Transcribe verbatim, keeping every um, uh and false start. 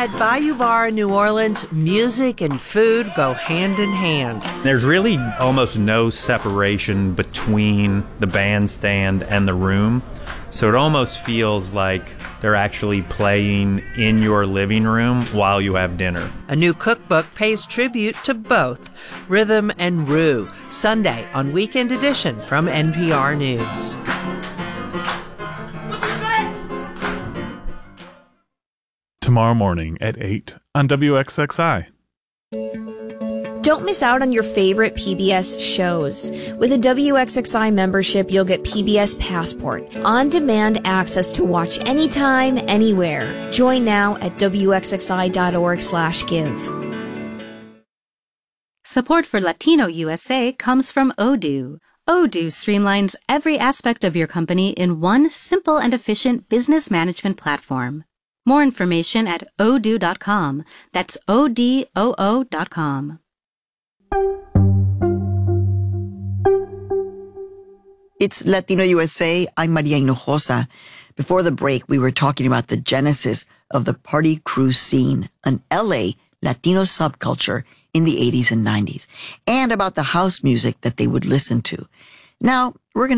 At Bayou Bar in New Orleans, music and food go hand in hand. There's really almost no separation between the bandstand and the room. So it almost feels like they're actually playing in your living room while you have dinner. A new cookbook pays tribute to both Rhythm and Rue, Sunday on Weekend Edition from N P R News. Tomorrow morning at eight on W X X I. Don't miss out on your favorite P B S shows. With a W X X I membership, you'll get P B S Passport, on-demand access to watch anytime, anywhere. Join now at W X X I dot org slash give. Support for Latino U S A comes from Odoo. Odoo streamlines every aspect of your company in one simple and efficient business management platform. More information at odoo dot com. That's O D O O dot com. It's Latino U S A. I'm Maria Hinojosa. Before the break, we were talking about the genesis of the party cruise scene, an L A Latino subculture in the eighties and nineties, and about the house music that they would listen to. Now, we're going to